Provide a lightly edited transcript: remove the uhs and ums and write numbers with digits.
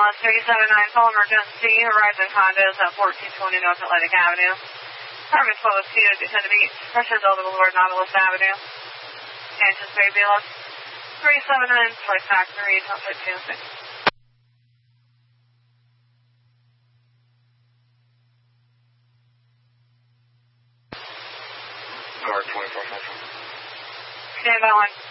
Ambulance 379, full emergency, Horizon condos at 1420 North Atlantic Avenue. Department 1202, descend to beach, pressure Delta Boulevard, Nautilus Avenue. Kansas Bay BLS 379, flight factory, Delta 26. Guard 24. Stand by line.